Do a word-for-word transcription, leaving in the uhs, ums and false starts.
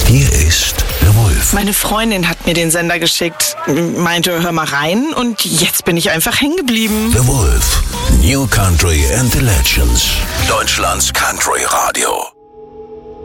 Hier ist der Wolf. Meine Freundin hat mir den Sender geschickt, meinte, hör mal rein, und jetzt bin ich einfach hängen geblieben. Der Wolf. New Country and the Legends. Deutschlands Country Radio.